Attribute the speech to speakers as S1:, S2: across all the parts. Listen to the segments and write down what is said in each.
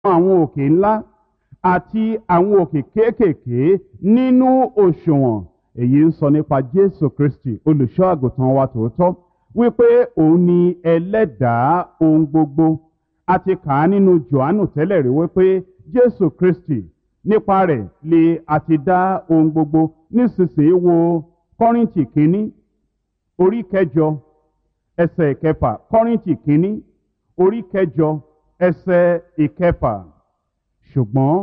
S1: àwọn òkè ńlá àti àwọn òkè kéékèèké nínú òṣùwọ̀n. Èyí ń sọ nípa Jésù Kristi olùṣọ́ àgùntàn wa tòótọ́, wípé òun ni ẹlẹ́dàá ohun gbogbo. A ti kà á nínú Jòhánù tẹ́lẹ̀ rí wípé Jésù Kristi nípa rẹ̀ lè àti dá ohun gbogbo. Nísinsìnyí wo Kọ́ríńtì kínní orí kẹjọ ẹsẹ̀ ìkẹfà. Kọ́ríńtì kínní orí kẹjọ ẹsẹ̀ ìkẹfà. Ṣùgbọ́n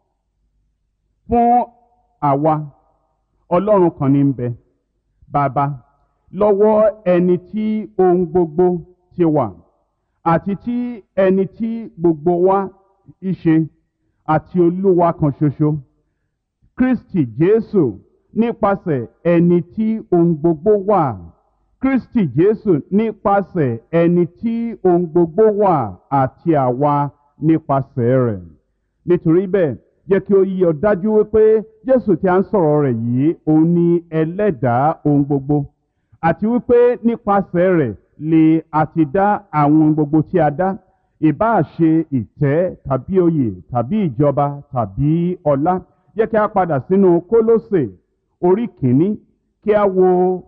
S1: fún àwa Ọlọ́run kan ní ń bẹ, Baba, lọ́wọ́ ẹni tí ohun gbogbo ti wà, àti tí ẹni tí gbogbo wa ìṣe, àti Olúwa kan ṣoṣo, Kristi Jésù, nípasẹ̀ ẹni tí ohun gbogbo wà. Kristi Jésù nípasẹ̀ ẹni tí ohun gbogbo wà, àti àwa nípasẹ̀ rẹ̀. Nítorí bẹ́ẹ̀, jẹ́ kí ó yí ọ dájú wípé Jésù tí a ń sọ̀rọ̀ rẹ̀ yìí, òun ni ẹlẹ́dàá ohun gbogbo, àti wípé nípasẹ̀ rẹ̀ lè àti dá àwọn ohun gbogbo tí a dá, ìbáà ṣe ìtẹ́ tàbí oyè tàbí ìjọba tàbí ọlá. Jẹ́ kí a padà sínú Kólósè orí kìíní kí a wo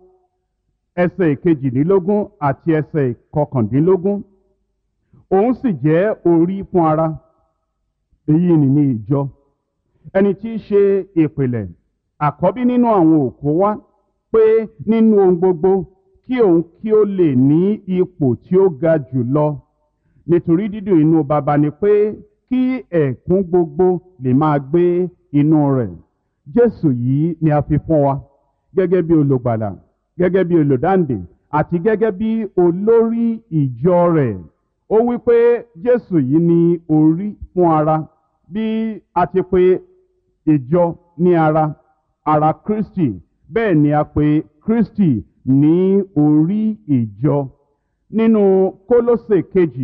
S1: ẹsẹ̀ ìkejìdínlógún àti ẹsẹ̀ ìkọkàndínlógún. Òun sì jẹ́ orí fún ara, èyí ni ìjọ, ẹni tí í ṣe ìpìlẹ̀, àkọ́bí nínú àwọn òkú wá, pé nínú ohun gbogbo kí òun kí ó lè ní ipò tí ó ga jù lọ. Nítorí dídùn inú Baba ni pé kí ẹ̀kún gbogbo lè máa gbé inú rẹ̀. Jésù yìí ni a fi fún wa gẹ́gẹ́ bí olùgbàlà, gẹ́gẹ́ bí olùdáǹdè, àti gẹ́gẹ́ bí olórí ìjọ rẹ̀. Ó wí pé Jésù yìí ni orí fún ara, bí a ti pè ìjọ ní ara Kristi, bẹ́ẹ̀ ni a pè Kristi ní orí ìjọ. Nínú Kólósè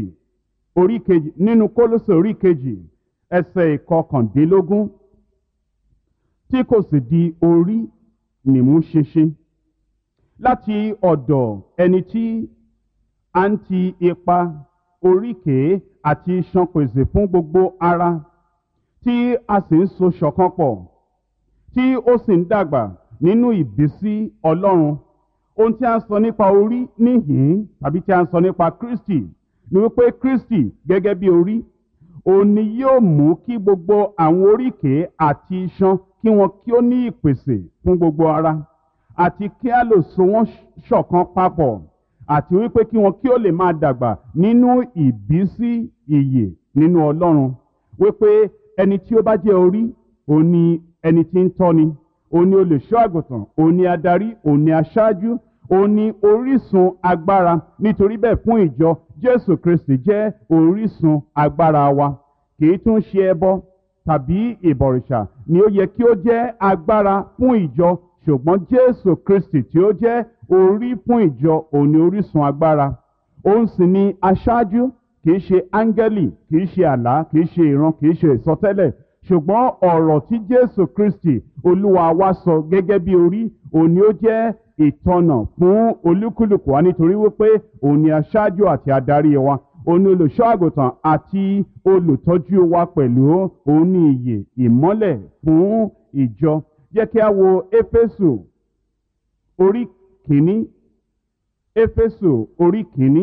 S1: orí kejì ẹsẹ̀ ìkọkàndínlógún, tí kò sì di orí nìmú ṣinṣin láti ọ̀dọ̀ ẹni tí a ń ti ipa oríkèé àti iṣan pèsè fún gbogbo ara, tí a sì ń so ṣọ̀kan pọ̀, tí ó sì ń dàgbà nínú ìbísí Ọlọ́run. Ohun tí a ń sọ nípa orí níhìn tàbí tí a ń sọ nípa Kristi ni wípé Kristi gẹ́gẹ́ bí orí, òun ni yóò mú kí gbogbo àwọn oríkèé àti iṣan kí wọn kí ó ní ìpèsè fún gbogbo ara, àti kí a lè so wọ́n ṣọ̀kan papọ̀, àti wípé kí wọn kí ó lè máa dàgbà nínú ìbísí ìyè nínú Ọlọ́run. Wípé ẹni tí ó bá jẹ́ orí, òun ni ẹni tí ń tọ́ni, òun ni olùṣọ́ àgùntàn, òun ni adarí, òun ni aṣáájú, òun ni orísun agbára. Nítorí bẹ́ẹ̀ fún ìjọ, Jésù Kristi jẹ́ orísun agbára wa. Kìí tún ṣe ẹbọ tàbí ìbọ̀rìṣà ni ó yẹ kí ó jẹ́ agbára fún ìjọ, ṣùgbọ́n Jésù Kristi tí ó jẹ́ orí fún ìjọ, òun ni orísun agbára. Òun sì ni aṣáájú, kìí ṣe áńgẹ́lì, kìí ṣe àlá, kìí ṣe ìran, kìí ṣe ìsọtẹ́lẹ̀, ṣùgbọ́n ọ̀rọ̀ tí Jésù Kristi Olúwa wa sọ gẹ́gẹ́ bí orí, òun ni ó jẹ́ ìtọ́nà fún olúkúlùkù wa. Nítorí wípé òun ni aṣáájú àti adarí wa, òun ni olùṣọ́ àgùntàn àti olùtọ́jú wa pẹ̀lú. Òun ni ìyè ìmọ́lẹ̀ fún ìjọ. Jẹ́ kí a wo Éfésù orí kìíní, Éfésù orí kìíní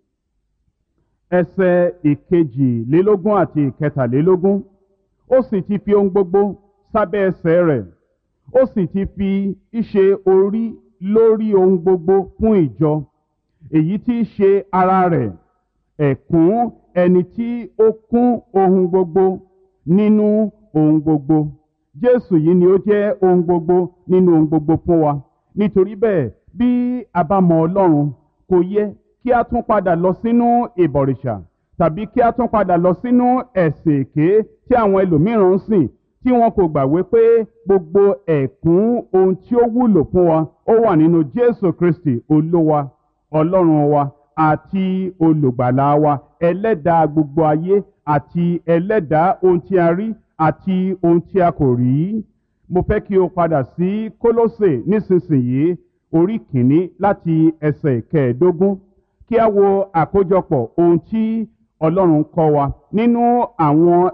S1: ẹsẹ̀ ìkejìlélógún àti ìkẹtàlélógún. Ó sì ti fi ohun gbogbo sábẹ́ ẹsẹ̀ rẹ̀, ó sì ti fi ìṣe orí lórí ohun gbogbo fún ìjọ, èyí tí í ṣe ara rẹ̀, ẹ̀kún ẹni tí ó kún ohun gbogbo nínú ohun gbogbo. Jésù yìí ni ó jẹ́ ohun gbogbo nínú ohun gbogbo fún wa. Nítorí bẹ́ẹ̀, bí a bá mọ Ọlọ́run, kò yẹ kí a tún padà lọ sínú ìbọ̀rìṣà, tàbí kí a tún padà lọ sínú ẹ̀sìn èké tí àwọn ẹlòmíràn ń sìn, tí wọn kò gbà wípé gbogbo ẹ̀kún ohun tí ó wúlò fún wa ó wà nínú Jésù Kristi Olúwa, Ọlọ́run wa àti olùgbàlà wa, ẹlẹ́dàá gbogbo ayé àti ẹlẹ́dàá ohun tí a rí àti ohun tí a kò rí. Mo fẹ́ kí o padà sí Kólósè nísinsìnyí orí kìíní láti ẹsẹ̀ ìkẹẹ̀ẹ́dógún, kí a wo àkójọpọ̀ ohun tí Ọlọ́run kọ́ wa nínú àwọn